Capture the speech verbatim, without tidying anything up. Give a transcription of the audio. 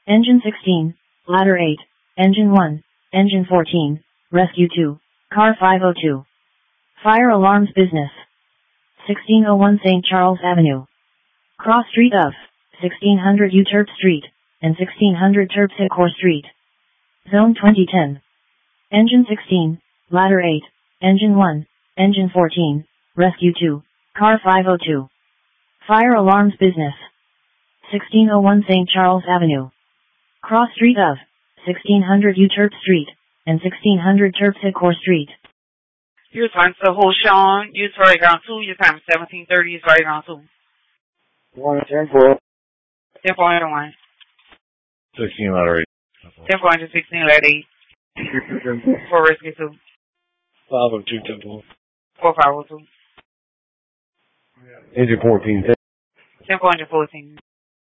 Engine sixteen, Ladder eight, Engine one, Engine fourteen, Rescue two, Car five oh two. Fire Alarms Business. sixteen oh one Saint Charles Avenue. Cross Street of sixteen hundred Euterpe Street and sixteen hundred Terpsichore Street. Zone twenty ten. Engine sixteen, Ladder eight, Engine one, Engine fourteen, Rescue two, Car five oh two. Fire Alarms Business. sixteen oh one Saint Charles Avenue. Cross Street of sixteen hundred Euterpe Street and sixteen hundred Terpsichore Street. You're trying to hold Sean. You're sorry ground two. Your time is seventeen thirty. You're sorry ground two. One, ten, four. ten four hundred one. sixteen ladder eight. ten four hundred sixteen ladder eight. four rescue two. five oh two, ten four. four five oh two. Engine fourteen. ten four hundred fourteen.